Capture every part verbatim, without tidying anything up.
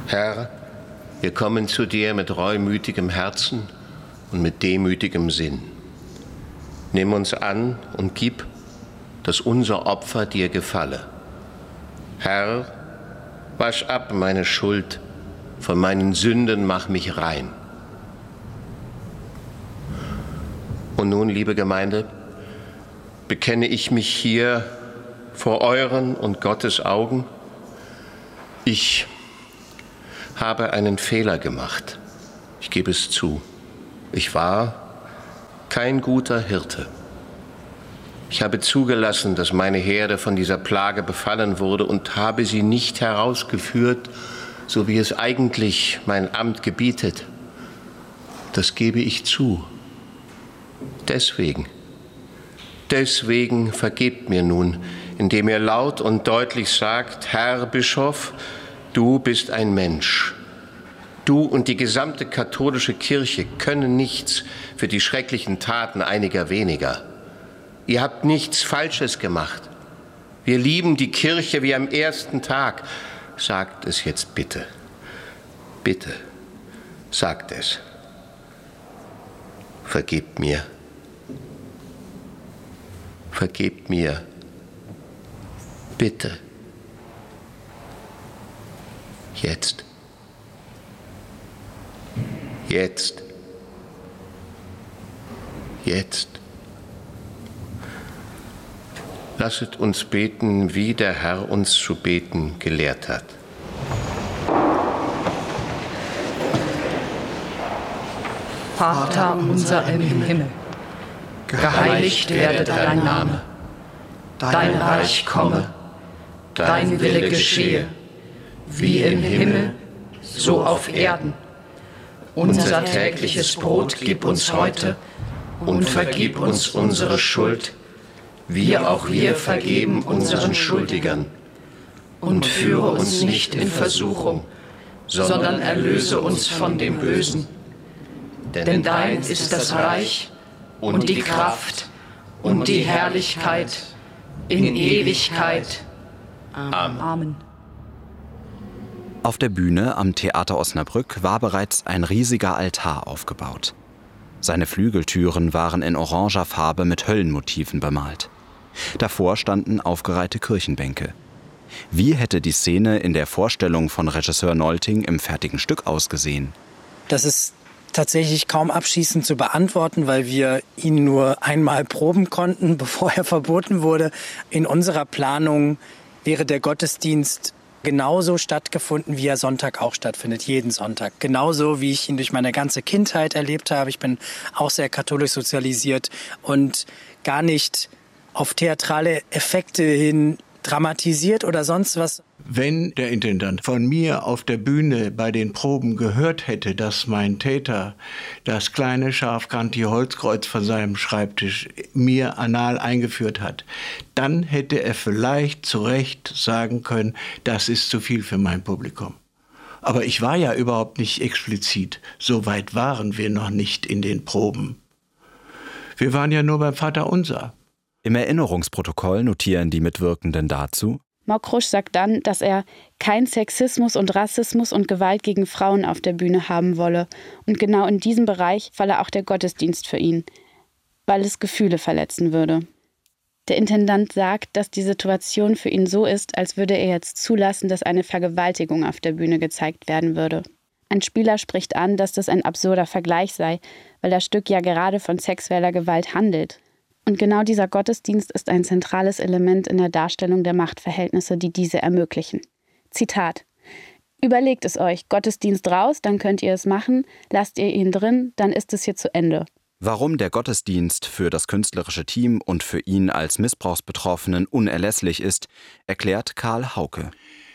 Herr, wir kommen zu dir mit reumütigem Herzen und mit demütigem Sinn. Nimm uns an und gib, dass unser Opfer dir gefalle. Herr, wasch ab meine Schuld, von meinen Sünden mach mich rein. Und nun, liebe Gemeinde, bekenne ich mich hier vor euren und Gottes Augen. Ich habe einen Fehler gemacht. Ich gebe es zu. Ich war kein guter Hirte. Ich habe zugelassen, dass meine Herde von dieser Plage befallen wurde und habe sie nicht herausgeführt, so wie es eigentlich mein Amt gebietet. Das gebe ich zu. Deswegen, deswegen vergebt mir nun, indem ihr laut und deutlich sagt, Herr Bischof, du bist ein Mensch. Du und die gesamte katholische Kirche können nichts für die schrecklichen Taten einiger weniger. Ihr habt nichts Falsches gemacht. Wir lieben die Kirche wie am ersten Tag. Sagt es jetzt bitte. Bitte, sagt es. Vergebt mir. Vergebt mir. Bitte. Jetzt. Jetzt. Jetzt. Lasset uns beten, wie der Herr uns zu beten gelehrt hat. Vater unser im Himmel, geheiligt werde dein Name. Dein Reich komme, dein Wille geschehe, wie im Himmel, so auf Erden. Unser tägliches Brot gib uns heute und vergib uns unsere Schuld, wie auch wir vergeben unseren Schuldigern. Und führe uns nicht in Versuchung, sondern erlöse uns von dem Bösen. Denn dein ist das Reich und die Kraft und die Herrlichkeit in Ewigkeit. Amen. Amen. Auf der Bühne am Theater Osnabrück war bereits ein riesiger Altar aufgebaut. Seine Flügeltüren waren in oranger Farbe mit Höllenmotiven bemalt. Davor standen aufgereihte Kirchenbänke. Wie hätte die Szene in der Vorstellung von Regisseur Nolting im fertigen Stück ausgesehen? Das ist tatsächlich kaum abschließend zu beantworten, weil wir ihn nur einmal proben konnten, bevor er verboten wurde. In unserer Planung wäre der Gottesdienst genauso stattgefunden, wie er Sonntag auch stattfindet, jeden Sonntag. Genauso, wie ich ihn durch meine ganze Kindheit erlebt habe. Ich bin auch sehr katholisch sozialisiert und gar nicht auf theatrale Effekte hin dramatisiert oder sonst was. Wenn der Intendant von mir auf der Bühne bei den Proben gehört hätte, dass mein Täter das kleine scharfkantige Holzkreuz von seinem Schreibtisch mir anal eingeführt hat, dann hätte er vielleicht zu Recht sagen können, das ist zu viel für mein Publikum. Aber ich war ja überhaupt nicht explizit. So weit waren wir noch nicht in den Proben. Wir waren ja nur beim Vaterunser. Im Erinnerungsprotokoll notieren die Mitwirkenden dazu: Mokrusch sagt dann, dass er kein Sexismus und Rassismus und Gewalt gegen Frauen auf der Bühne haben wolle. Und genau in diesem Bereich falle auch der Gottesdienst für ihn, weil es Gefühle verletzen würde. Der Intendant sagt, dass die Situation für ihn so ist, als würde er jetzt zulassen, dass eine Vergewaltigung auf der Bühne gezeigt werden würde. Ein Spieler spricht an, dass das ein absurder Vergleich sei, weil das Stück ja gerade von sexueller Gewalt handelt. Und genau dieser Gottesdienst ist ein zentrales Element in der Darstellung der Machtverhältnisse, die diese ermöglichen. Zitat: Überlegt es euch, Gottesdienst raus, dann könnt ihr es machen, lasst ihr ihn drin, dann ist es hier zu Ende. Warum der Gottesdienst für das künstlerische Team und für ihn als Missbrauchsbetroffenen unerlässlich ist, erklärt Karl Hauke.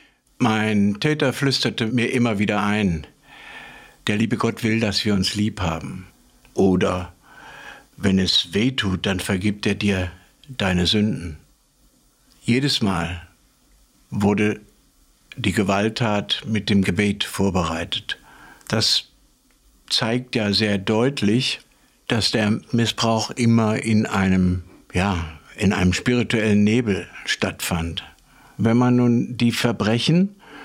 Mein Täter flüsterte mir immer wieder ein, der liebe Gott will, dass wir uns lieb haben. Oder wenn es weh tut, dann vergibt er dir deine Sünden. Jedes Mal wurde die Gewalttat mit dem Gebet vorbereitet. Das zeigt ja sehr deutlich, dass der Missbrauch immer in einem, ja, in einem spirituellen Nebel stattfand. Wenn man nun die Verbrechen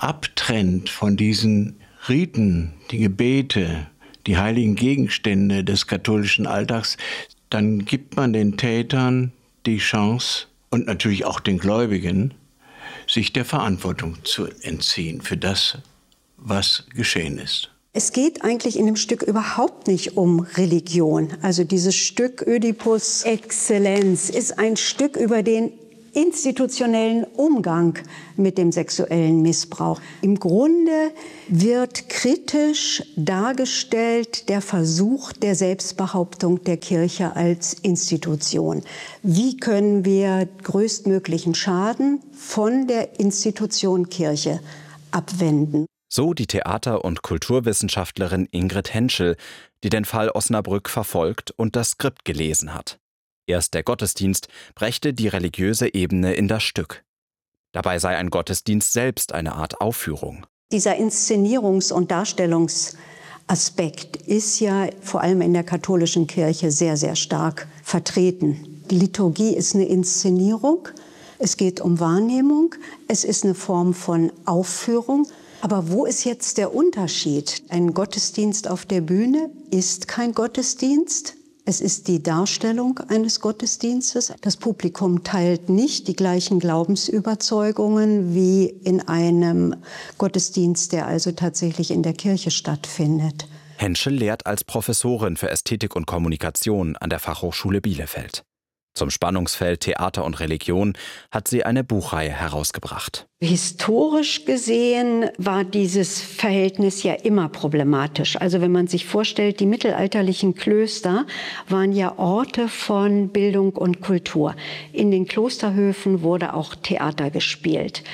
abtrennt von diesen Riten, die Gebete, die heiligen Gegenstände des katholischen Alltags, dann gibt man den Tätern die Chance und natürlich auch den Gläubigen, sich der Verantwortung zu entziehen für das, was geschehen ist. Es geht eigentlich in dem Stück überhaupt nicht um Religion. Also dieses Stück Ödipus Exzellenz ist ein Stück über den institutionellen Umgang mit dem sexuellen Missbrauch. Im Grunde wird kritisch dargestellt der Versuch der Selbstbehauptung der Kirche als Institution. Wie können wir größtmöglichen Schaden von der Institution Kirche abwenden? So die Theater- und Kulturwissenschaftlerin Ingrid Henschel, die den Fall Osnabrück verfolgt und das Skript gelesen hat. Erst der Gottesdienst brächte die religiöse Ebene in das Stück. Dabei sei ein Gottesdienst selbst eine Art Aufführung. Dieser Inszenierungs- und Darstellungsaspekt ist ja vor allem in der katholischen Kirche sehr, sehr stark vertreten. Die Liturgie ist eine Inszenierung, es geht um Wahrnehmung, es ist eine Form von Aufführung. Aber wo ist jetzt der Unterschied? Ein Gottesdienst auf der Bühne ist kein Gottesdienst. Es ist die Darstellung eines Gottesdienstes. Das Publikum teilt nicht die gleichen Glaubensüberzeugungen wie in einem Gottesdienst, der also tatsächlich in der Kirche stattfindet. Henschel lehrt als Professorin für Ästhetik und Kommunikation an der Fachhochschule Bielefeld. Zum Spannungsfeld Theater und Religion hat sie eine Buchreihe herausgebracht. Historisch gesehen war dieses Verhältnis ja immer problematisch. Also wenn man sich vorstellt, die mittelalterlichen Klöster waren ja Orte von Bildung und Kultur. In den Klosterhöfen wurde auch Theater gespielt.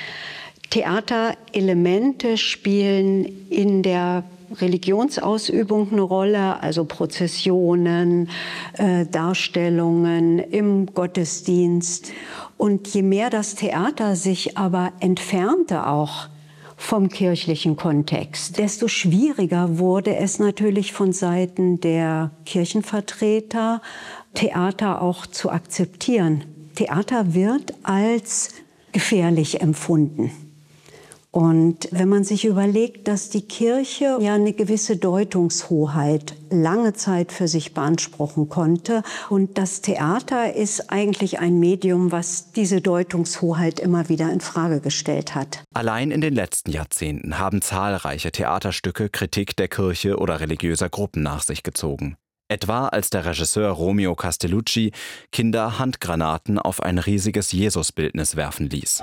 Theaterelemente spielen in der Religionsausübung eine Rolle, also Prozessionen, äh, Darstellungen im Gottesdienst. Und je mehr das Theater sich aber entfernte auch vom kirchlichen Kontext, desto schwieriger wurde es natürlich von Seiten der Kirchenvertreter, Theater auch zu akzeptieren. Theater wird als gefährlich empfunden. Und wenn man sich überlegt, dass die Kirche ja eine gewisse Deutungshoheit lange Zeit für sich beanspruchen konnte und das Theater ist eigentlich ein Medium, was diese Deutungshoheit immer wieder in Frage gestellt hat. Allein in den letzten Jahrzehnten haben zahlreiche Theaterstücke Kritik der Kirche oder religiöser Gruppen nach sich gezogen. Etwa als der Regisseur Romeo Castellucci Kinder Handgranaten auf ein riesiges Jesusbildnis werfen ließ.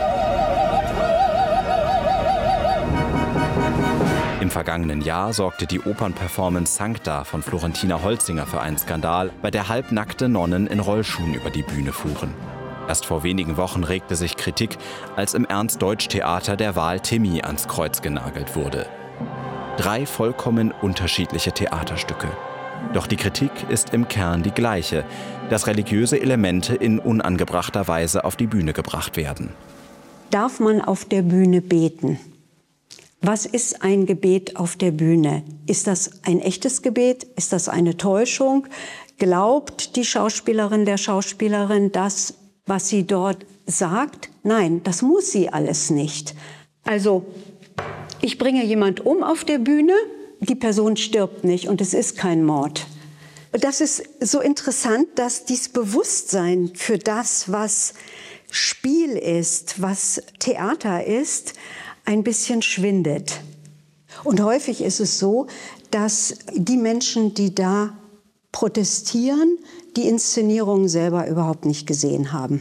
Im vergangenen Jahr sorgte die Opernperformance Sancta von Florentina Holzinger für einen Skandal, bei der halbnackte Nonnen in Rollschuhen über die Bühne fuhren. Erst vor wenigen Wochen regte sich Kritik, als im Ernst-Deutsch-Theater der Wal Timmy ans Kreuz genagelt wurde. Drei vollkommen unterschiedliche Theaterstücke. Doch die Kritik ist im Kern die gleiche, dass religiöse Elemente in unangebrachter Weise auf die Bühne gebracht werden. Darf man auf der Bühne beten? Was ist ein Gebet auf der Bühne? Ist das ein echtes Gebet? Ist das eine Täuschung? Glaubt die Schauspielerin, der Schauspielerin das, was sie dort sagt? Nein, das muss sie alles nicht. Also, ich bringe jemand um auf der Bühne, die Person stirbt nicht und es ist kein Mord. Das ist so interessant, dass dieses Bewusstsein für das, was Spiel ist, was Theater ist, ein bisschen schwindet. Und häufig ist es so, dass die Menschen, die da protestieren, die Inszenierung selber überhaupt nicht gesehen haben.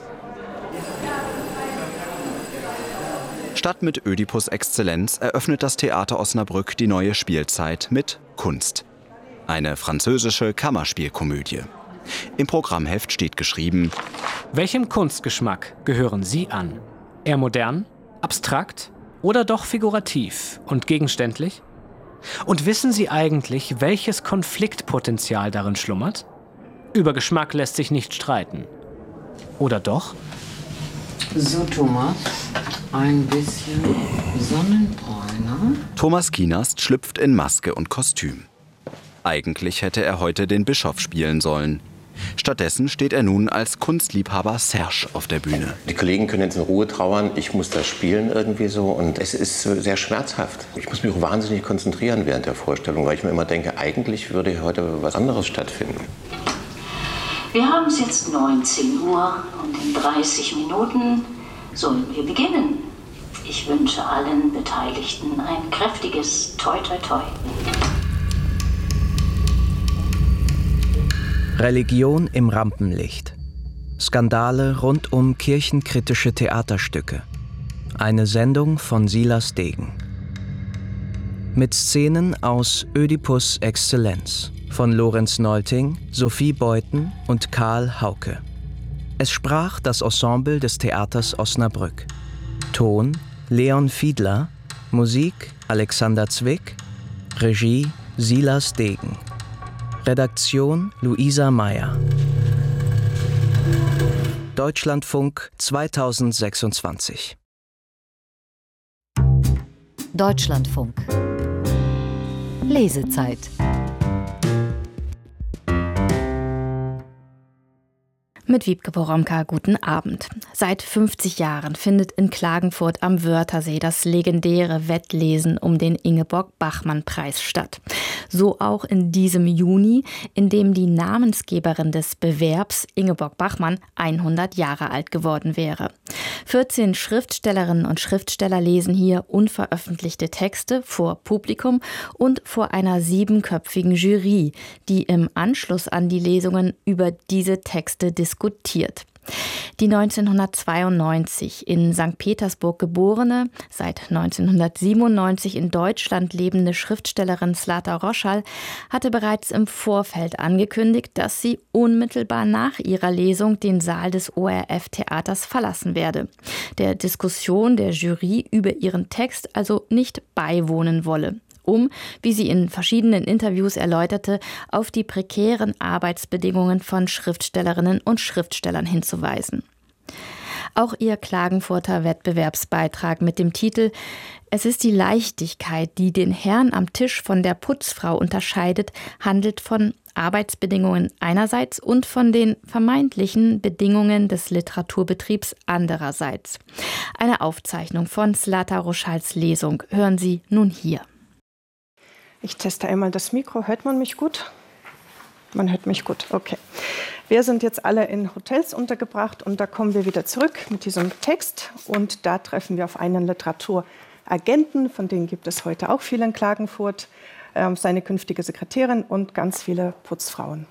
Statt mit Ödipus Exzellenz eröffnet das Theater Osnabrück die neue Spielzeit mit Kunst. Eine französische Kammerspielkomödie. Im Programmheft steht geschrieben: Welchem Kunstgeschmack gehören Sie an? Eher modern, abstrakt oder doch figurativ und gegenständlich? Und wissen Sie eigentlich, welches Konfliktpotenzial darin schlummert? Über Geschmack lässt sich nicht streiten. Oder doch? So, Thomas, ein bisschen Sonnenbräuner. Thomas Kienast schlüpft in Maske und Kostüm. Eigentlich hätte er heute den Bischof spielen sollen. Stattdessen steht er nun als Kunstliebhaber Serge auf der Bühne. Die Kollegen können jetzt in Ruhe trauern, ich muss das spielen irgendwie so und es ist sehr schmerzhaft. Ich muss mich auch wahnsinnig konzentrieren während der Vorstellung, weil ich mir immer denke, eigentlich würde hier heute was anderes stattfinden. Wir haben es jetzt neunzehn Uhr und in dreißig Minuten sollen wir beginnen. Ich wünsche allen Beteiligten ein kräftiges Toi Toi Toi. Religion im Rampenlicht. Skandale rund um kirchenkritische Theaterstücke. Eine Sendung von Silas Degen. Mit Szenen aus Ödipus Exzellenz von Lorenz Neulting, Sophie Beuthen und Karl Hauke. Es sprach das Ensemble des Theaters Osnabrück. Ton Leon Fiedler, Musik Alexander Zwick, Regie Silas Degen. Redaktion Luisa Meyer. Deutschlandfunk zweitausendsechsundzwanzig. Deutschlandfunk. Lesezeit. Mit Wiebke Poromka, guten Abend. Seit fünfzig Jahren findet in Klagenfurt am Wörthersee das legendäre Wettlesen um den Ingeborg-Bachmann-Preis statt. So auch in diesem Juni, in dem die Namensgeberin des Bewerbs, Ingeborg Bachmann, hundert Jahre alt geworden wäre. vierzehn Schriftstellerinnen und Schriftsteller lesen hier unveröffentlichte Texte vor Publikum und vor einer siebenköpfigen Jury, die im Anschluss an die Lesungen über diese Texte diskutiert. diskutiert. Die neunzehnhundertzweiundneunzig in Sankt Petersburg geborene, seit neunzehnhundertsiebenundneunzig in Deutschland lebende Schriftstellerin Zlata Roschal hatte bereits im Vorfeld angekündigt, dass sie unmittelbar nach ihrer Lesung den Saal des O R F-Theaters verlassen werde, der Diskussion der Jury über ihren Text also nicht beiwohnen wolle, um, wie sie in verschiedenen Interviews erläuterte, auf die prekären Arbeitsbedingungen von Schriftstellerinnen und Schriftstellern hinzuweisen. Auch ihr Klagenfurter Wettbewerbsbeitrag mit dem Titel »Es ist die Leichtigkeit, die den Herrn am Tisch von der Putzfrau unterscheidet«, handelt von Arbeitsbedingungen einerseits und von den vermeintlichen Bedingungen des Literaturbetriebs andererseits. Eine Aufzeichnung von Zlata Roschals Lesung hören Sie nun hier. Ich teste einmal das Mikro. Hört man mich gut? Man hört mich gut, okay. Wir sind jetzt alle in Hotels untergebracht und da kommen wir wieder zurück mit diesem Text. Und da treffen wir auf einen Literaturagenten, von denen gibt es heute auch viele in Klagenfurt, äh, seine künftige Sekretärin und ganz viele Putzfrauen.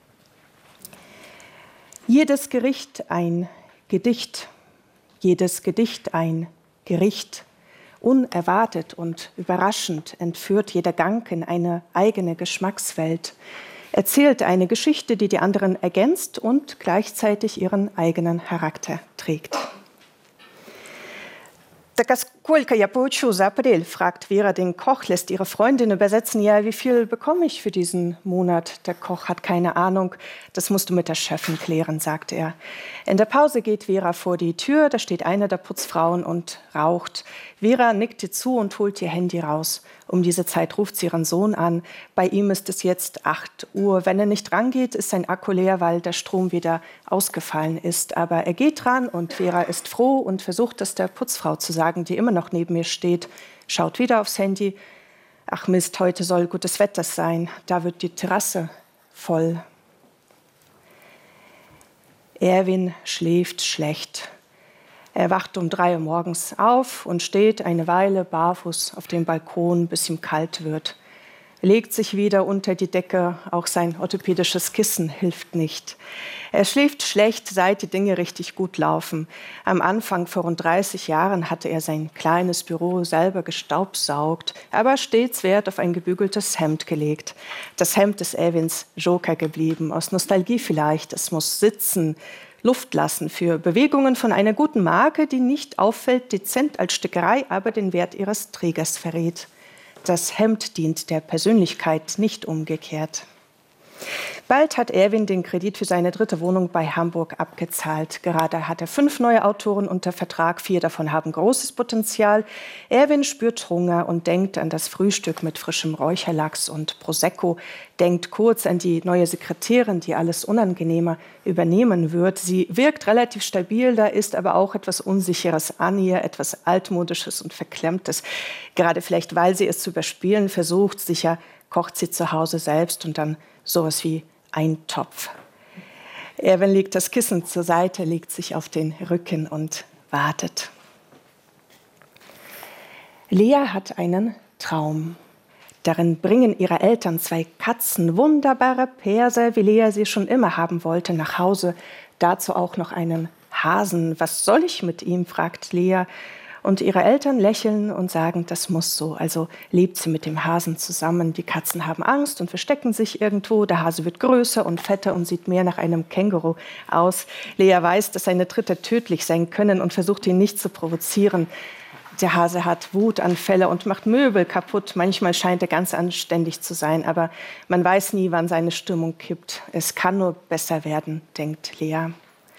Jedes Gericht ein Gedicht, jedes Gedicht ein Gericht. Unerwartet und überraschend entführt jeder Gang in eine eigene Geschmackswelt, erzählt eine Geschichte, die die anderen ergänzt und gleichzeitig ihren eigenen Charakter trägt. «Так а сколько я получу за апрель?» fragt Vera den Koch, lässt ihre Freundin übersetzen. «Ja, wie viel bekomme ich für diesen Monat?» Der Koch hat keine Ahnung. «Das musst du mit der Chefin klären», sagt er. In der Pause geht Vera vor die Tür. Da steht eine der Putzfrauen und raucht. Vera nickt ihr zu und holt ihr Handy raus. Um diese Zeit ruft sie ihren Sohn an. Bei ihm ist es jetzt acht Uhr. Wenn er nicht rangeht, ist sein Akku leer, weil der Strom wieder ausgefallen ist. Aber er geht dran und Vera ist froh und versucht es der Putzfrau zu sagen, die immer noch neben mir steht. Schaut wieder aufs Handy. Ach Mist, heute soll gutes Wetter sein. Da wird die Terrasse voll. Erwin schläft schlecht. Er wacht um drei Uhr morgens auf und steht eine Weile barfuß auf dem Balkon, bis ihm kalt wird. Er legt sich wieder unter die Decke, auch sein orthopädisches Kissen hilft nicht. Er schläft schlecht, seit die Dinge richtig gut laufen. Am Anfang, vor rund dreißig Jahren, hatte er sein kleines Büro selber gestaubsaugt, aber stets Wert auf ein gebügeltes Hemd gelegt. Das Hemd ist Erwins Joker geblieben, aus Nostalgie vielleicht. Es muss sitzen, Luft lassen für Bewegungen von einer guten Marke, die nicht auffällt, dezent als Stickerei, aber den Wert ihres Trägers verrät. Das Hemd dient der Persönlichkeit, nicht umgekehrt. Bald hat Erwin den Kredit für seine dritte Wohnung bei Hamburg abgezahlt. Gerade hat er fünf neue Autoren unter Vertrag. Vier davon haben großes Potenzial. Erwin spürt Hunger und denkt an das Frühstück mit frischem Räucherlachs und Prosecco. Denkt kurz an die neue Sekretärin, die alles unangenehmer übernehmen wird. Sie wirkt relativ stabil, da ist aber auch etwas Unsicheres an ihr, etwas Altmodisches und Verklemmtes. Gerade vielleicht, weil sie es zu überspielen versucht. Sicher kocht sie zu Hause selbst und dann sowas wie Eintopf. Erwin legt das Kissen zur Seite, legt sich auf den Rücken und wartet. Lea hat einen Traum. Darin bringen ihre Eltern zwei Katzen, wunderbare Perser, wie Lea sie schon immer haben wollte, nach Hause. Dazu auch noch einen Hasen. Was soll ich mit ihm, fragt Lea. Und ihre Eltern lächeln und sagen, das muss so. Also lebt sie mit dem Hasen zusammen. Die Katzen haben Angst und verstecken sich irgendwo. Der Hase wird größer und fetter und sieht mehr nach einem Känguru aus. Lea weiß, dass seine Tritte tödlich sein können und versucht, ihn nicht zu provozieren. Der Hase hat Wutanfälle und macht Möbel kaputt. Manchmal scheint er ganz anständig zu sein, aber man weiß nie, wann seine Stimmung kippt. Es kann nur besser werden, denkt Lea.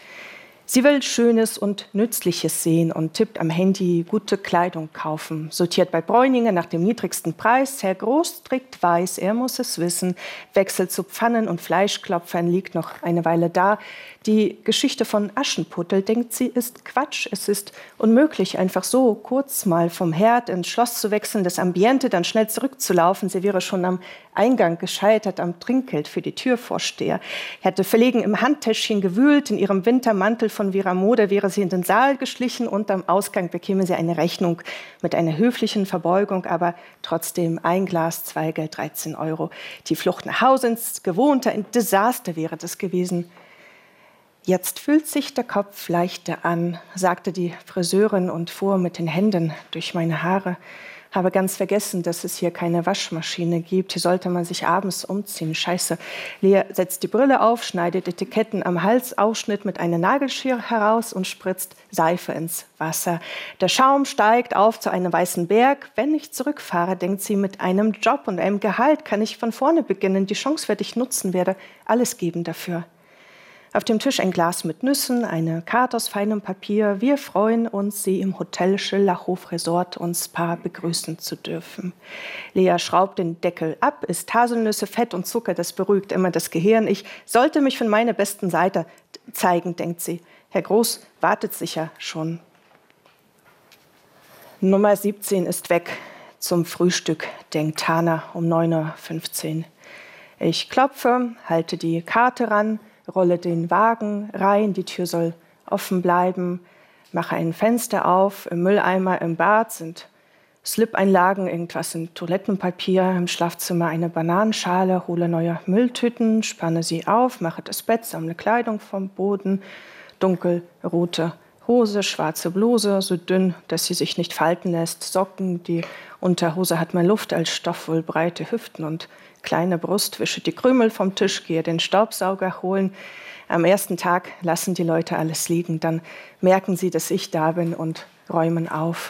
Sie will Schönes und Nützliches sehen und tippt am Handy gute Kleidung kaufen. Sortiert bei Bräuninger nach dem niedrigsten Preis. Herr Groß trägt weiß, er muss es wissen. Wechselt zu Pfannen und Fleischklopfern, liegt noch eine Weile da. Die Geschichte von Aschenputtel, denkt sie, ist Quatsch. Es ist unmöglich, einfach so kurz mal vom Herd ins Schloss zu wechseln, das Ambiente dann schnell zurückzulaufen. Sie wäre schon am Eingang gescheitert, am Trinkgeld für die Türvorsteher. Er hätte verlegen im Handtäschchen gewühlt, in ihrem Wintermantel von Vera Mode wäre sie in den Saal geschlichen und am Ausgang bekäme sie eine Rechnung mit einer höflichen Verbeugung, aber trotzdem ein Glas, zwei Geld, dreizehn Euro. Die Flucht nach Hause ins Gewohnte, ein Desaster wäre das gewesen. Jetzt fühlt sich der Kopf leichter an, sagte die Friseurin und fuhr mit den Händen durch meine Haare. Habe ganz vergessen, dass es hier keine Waschmaschine gibt. Hier sollte man sich abends umziehen. Scheiße. Lea setzt die Brille auf, schneidet Etiketten am Halsausschnitt mit einer Nagelschere heraus und spritzt Seife ins Wasser. Der Schaum steigt auf zu einem weißen Berg. Wenn ich zurückfahre, denkt sie, mit einem Job und einem Gehalt kann ich von vorne beginnen. Die Chance werde ich nutzen, werde alles geben dafür. Auf dem Tisch ein Glas mit Nüssen, eine Karte aus feinem Papier. Wir freuen uns, Sie im Hotel Schillerhof Resort und Spa begrüßen zu dürfen. Lea schraubt den Deckel ab, isst Haselnüsse, Fett und Zucker, das beruhigt immer das Gehirn. Ich sollte mich von meiner besten Seite zeigen, denkt sie. Herr Groß wartet sicher schon. Nummer siebzehn ist weg zum Frühstück, denkt Hana um neun Uhr fünfzehn. Ich klopfe, halte die Karte ran, rolle den Wagen rein, die Tür soll offen bleiben, mache ein Fenster auf, im Mülleimer im Bad sind Slip-Einlagen, irgendwas in Toilettenpapier, im Schlafzimmer eine Bananenschale, hole neue Mülltüten, spanne sie auf, mache das Bett, sammle Kleidung vom Boden, dunkelrote Hose, schwarze Bluse, so dünn, dass sie sich nicht falten lässt, Socken, die Unterhose hat mehr Luft als Stoff, wohl breite Hüften und kleine Brust, wische die Krümel vom Tisch, gehe den Staubsauger holen. Am ersten Tag lassen die Leute alles liegen, dann merken sie, dass ich da bin und räumen auf.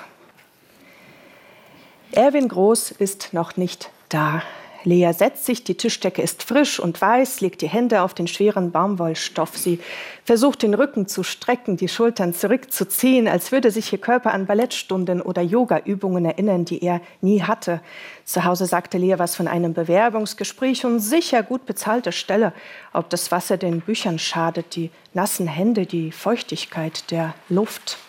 Erwin Groß ist noch nicht da. Lea setzt sich, die Tischdecke ist frisch und weiß, legt die Hände auf den schweren Baumwollstoff. Sie versucht, den Rücken zu strecken, die Schultern zurückzuziehen, als würde sich ihr Körper an Ballettstunden oder Yoga-Übungen erinnern, die er nie hatte. Zu Hause sagte Lea was von einem Bewerbungsgespräch und sicher gut bezahlte Stelle. Ob das Wasser den Büchern schadet, die nassen Hände, die Feuchtigkeit der Luft.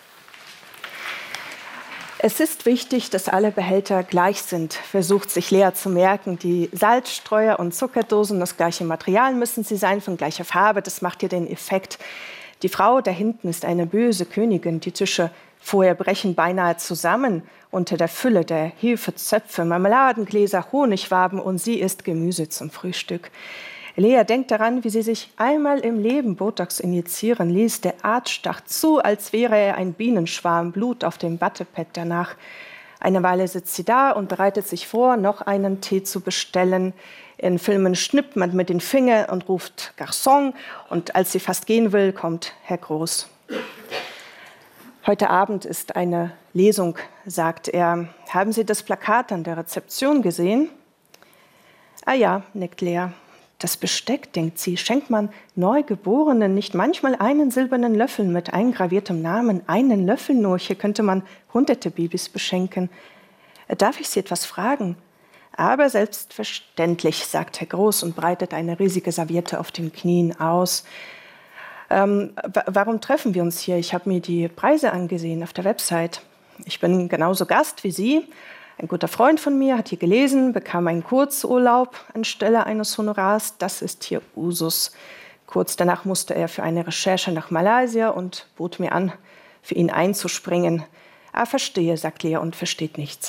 Es ist wichtig, dass alle Behälter gleich sind, versucht sich Lea zu merken. Die Salzstreuer und Zuckerdosen, das gleiche Material müssen sie sein, von gleicher Farbe, das macht ihr den Effekt. Die Frau da hinten ist eine böse Königin, die Tische vorher brechen beinahe zusammen unter der Fülle der Hefezöpfe, Marmeladengläser, Honigwaben und sie isst Gemüse zum Frühstück. Lea denkt daran, wie sie sich einmal im Leben Botox injizieren ließ. Der Arzt stach zu, als wäre er ein Bienenschwarm, Blut auf dem Wattepad danach. Eine Weile sitzt sie da und bereitet sich vor, noch einen Tee zu bestellen. In Filmen schnippt man mit den Fingern und ruft Garçon. Und als sie fast gehen will, kommt Herr Groß. Heute Abend ist eine Lesung, sagt er. Haben Sie das Plakat an der Rezeption gesehen? Ah ja, nickt Lea. Das Besteck, denkt sie, schenkt man Neugeborenen nicht manchmal einen silbernen Löffel mit eingraviertem Namen, einen Löffel nur, hier könnte man hunderte Babys beschenken. Darf ich Sie etwas fragen? Aber selbstverständlich, sagt Herr Groß und breitet eine riesige Serviette auf den Knien aus. Ähm, warum treffen wir uns hier? Ich habe mir die Preise angesehen auf der Website. Ich bin genauso Gast wie Sie. Ein guter Freund von mir hat hier gelesen, bekam einen Kurzurlaub anstelle eines Honorars. Das ist hier Usus. Kurz danach musste er für eine Recherche nach Malaysia und bot mir an, für ihn einzuspringen. Ah, verstehe, sagt Lea und versteht nichts.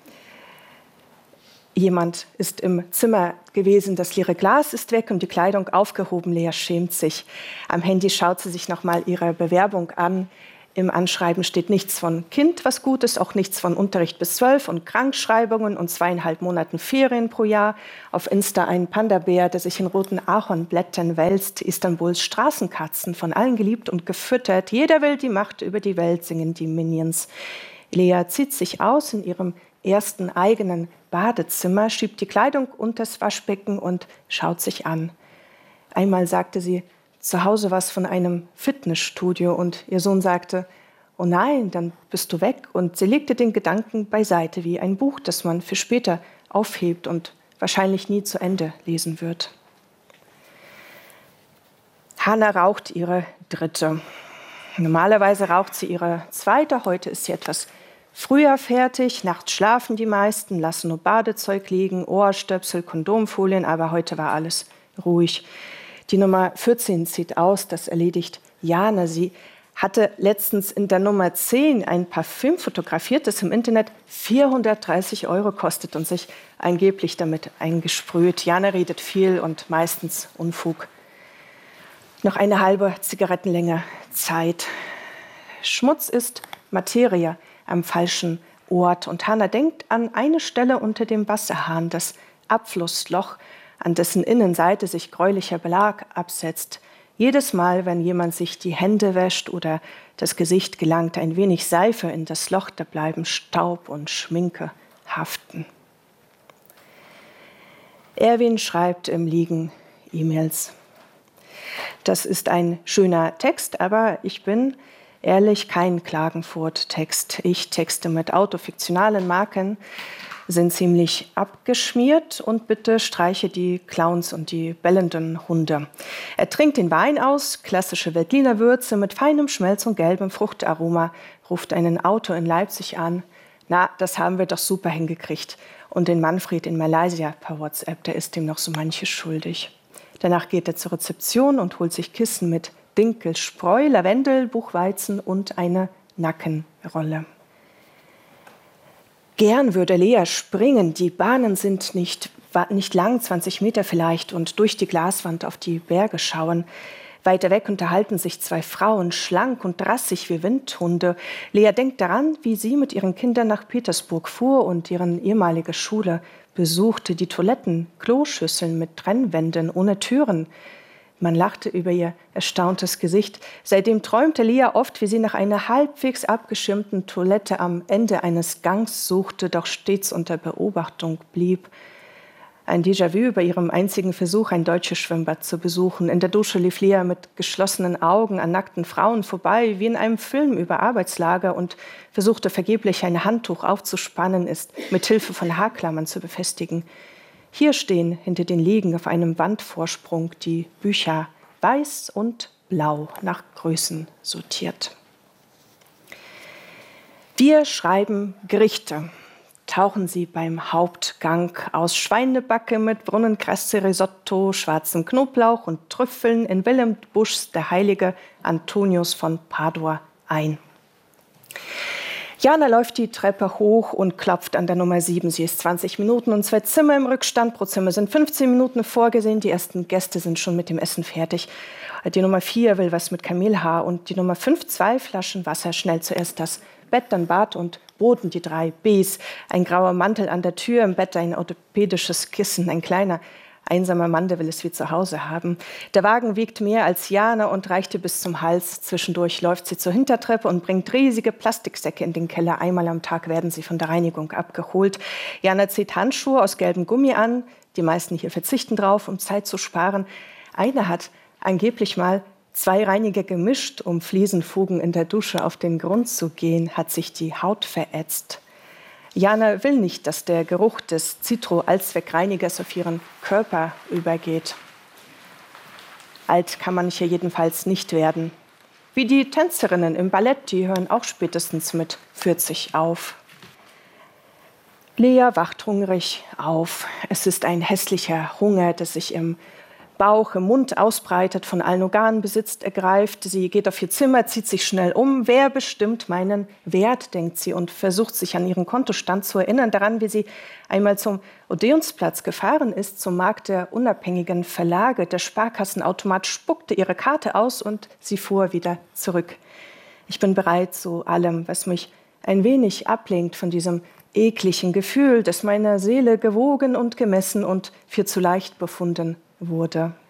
Jemand ist im Zimmer gewesen, das leere Glas ist weg und die Kleidung aufgehoben. Lea schämt sich. Am Handy schaut sie sich noch mal ihre Bewerbung an. Im Anschreiben steht nichts von Kind, was gut ist, auch nichts von Unterricht bis zwölf und Krankschreibungen und zweieinhalb Monaten Ferien pro Jahr. Auf Insta ein Panda-Bär, der sich in roten Ahornblättern wälzt. Istanbuls Straßenkatzen, von allen geliebt und gefüttert. Jeder will die Macht über die Welt, singen die Minions. Lea zieht sich aus in ihrem ersten eigenen Badezimmer, schiebt die Kleidung unters Waschbecken und schaut sich an. Einmal sagte sie zu Hause was von einem Fitnessstudio und ihr Sohn sagte, oh nein, dann bist du weg. Und sie legte den Gedanken beiseite, wie ein Buch, das man für später aufhebt und wahrscheinlich nie zu Ende lesen wird. Hanna raucht ihre dritte. Normalerweise raucht sie ihre zweite, heute ist sie etwas früher fertig. Nachts schlafen die meisten, lassen nur Badezeug liegen, Ohrstöpsel, Kondomfolien, aber heute war alles ruhig. Die Nummer vierzehn zieht aus, das erledigt Jana. Sie hatte letztens in der Nummer zehn ein Parfüm fotografiert, das im Internet vierhundertdreißig Euro kostet und sich angeblich damit eingesprüht. Jana redet viel und meistens Unfug. Noch eine halbe Zigarettenlänge Zeit. Schmutz ist Materie am falschen Ort. Und Hanna denkt an eine Stelle unter dem Wasserhahn, das Abflussloch, an dessen Innenseite sich gräulicher Belag absetzt. Jedes Mal, wenn jemand sich die Hände wäscht oder das Gesicht gelangt ein wenig Seife in das Loch, da bleiben Staub und Schminke haften. Erwin schreibt im Liegen E-Mails. Das ist ein schöner Text, aber ich bin ehrlich kein Klagenfurt-Text. Ich texte mit autofiktionalen Marken, sind ziemlich abgeschmiert und bitte streiche die Clowns und die bellenden Hunde. Er trinkt den Wein aus, klassische Veltliner Würze mit feinem Schmelz und gelbem Fruchtaroma, ruft einen Autor in Leipzig an. Na, das haben wir doch super hingekriegt. Und den Manfred in Malaysia per WhatsApp, der ist ihm noch so manches schuldig. Danach geht er zur Rezeption und holt sich Kissen mit Dinkel, Spreu, Lavendel, Buchweizen und eine Nackenrolle. Gern würde Lea springen, die Bahnen sind nicht, nicht lang, zwanzig Meter vielleicht, und durch die Glaswand auf die Berge schauen. Weiter weg unterhalten sich zwei Frauen, schlank und rassig wie Windhunde. Lea denkt daran, wie sie mit ihren Kindern nach Petersburg fuhr und deren ehemalige Schule besuchte. Die Toiletten, Kloschüsseln mit Trennwänden, ohne Türen. Man lachte über ihr erstauntes Gesicht. Seitdem träumte Lea oft, wie sie nach einer halbwegs abgeschirmten Toilette am Ende eines Gangs suchte, doch stets unter Beobachtung blieb. Ein Déjà-vu über ihrem einzigen Versuch, ein deutsches Schwimmbad zu besuchen. In der Dusche lief Lea mit geschlossenen Augen an nackten Frauen vorbei, wie in einem Film über Arbeitslager, und versuchte vergeblich, ein Handtuch aufzuspannen, es mit Hilfe von Haarklammern zu befestigen. Hier stehen hinter den Liegen auf einem Wandvorsprung die Bücher, weiß und blau, nach Größen sortiert. Wir schreiben Gerichte. Tauchen sie beim Hauptgang aus: Schweinebacke mit Brunnenkresse, Risotto, schwarzem Knoblauch und Trüffeln in Willem Buschs Der heilige Antonius von Padua ein. Jana läuft die Treppe hoch und klopft an der Nummer sieben. Sie ist zwanzig Minuten und zwei Zimmer im Rückstand. Pro Zimmer sind fünfzehn Minuten vorgesehen. Die ersten Gäste sind schon mit dem Essen fertig. Die Nummer vier will was mit Kamelhaar und die Nummer fünf zwei Flaschen Wasser. Schnell zuerst das Bett, dann Bad und Boden, die drei Bs. Ein grauer Mantel an der Tür, im Bett ein orthopädisches Kissen, ein kleiner Einsamer Mann, der will es wie zu Hause haben. Der Wagen wiegt mehr als Jana und reichte bis zum Hals. Zwischendurch läuft sie zur Hintertreppe und bringt riesige Plastiksäcke in den Keller. Einmal am Tag werden sie von der Reinigung abgeholt. Jana zieht Handschuhe aus gelbem Gummi an. Die meisten hier verzichten drauf, um Zeit zu sparen. Einer hat angeblich mal zwei Reiniger gemischt, um Fliesenfugen in der Dusche auf den Grund zu gehen, hat sich die Haut verätzt. Jana will nicht, dass der Geruch des Citro-Allzweckreinigers auf ihren Körper übergeht. Alt kann man hier jedenfalls nicht werden. Wie die Tänzerinnen im Ballett, die hören auch spätestens mit vierzig auf. Lea wacht hungrig auf. Es ist ein hässlicher Hunger, der sich im Bauch, im Mund ausbreitet, von allen Organen besitzt, ergreift. Sie geht auf ihr Zimmer, zieht sich schnell um. Wer bestimmt meinen Wert, denkt sie und versucht sich an ihren Kontostand zu erinnern, daran, wie sie einmal zum Odeonsplatz gefahren ist, zum Markt der unabhängigen Verlage. Der Sparkassenautomat spuckte ihre Karte aus und sie fuhr wieder zurück. Ich bin bereit zu allem, was mich ein wenig ablenkt von diesem ekligen Gefühl, das meiner Seele gewogen und gemessen und für zu leicht befunden wurde.